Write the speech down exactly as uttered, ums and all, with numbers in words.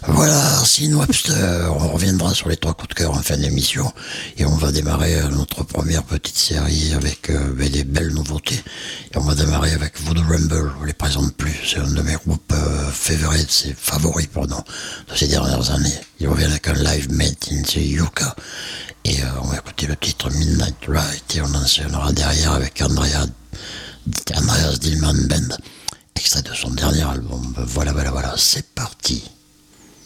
Voilà, Sin Webster. On reviendra sur les trois coups de cœur en fin d'émission et on va démarrer notre première petite série avec euh, des belles nouveautés. Et on va démarrer avec Voodoo Rumble, on les présente plus, c'est un de mes groupes euh, favorites, c'est favoris pardon, de ces dernières années. Ils reviennent avec un live made in the Yucca et euh, on va écouter le titre Midnight Ride et on enchaînera derrière avec Andrea, Andreas Dillman Band, extrait de son dernier album. Voilà, voilà, voilà, c'est parti.